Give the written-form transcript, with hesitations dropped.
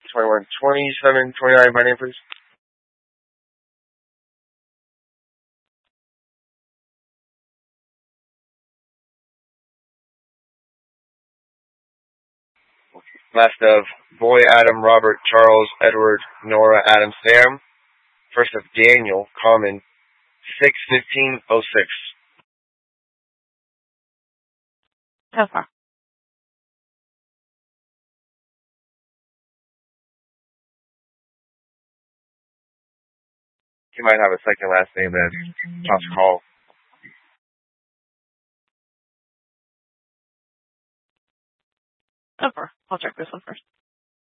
21, 27, 29, my name, please. Last of Boy, Adam, Robert, Charles, Edward, Nora, Adam, Sam. First of Daniel, common, 6/15/06. So far. He might have a second last name that Toss Call. So far. I'll check this one first.